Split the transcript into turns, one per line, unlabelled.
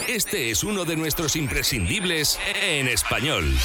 Este es uno de nuestros imprescindibles en español.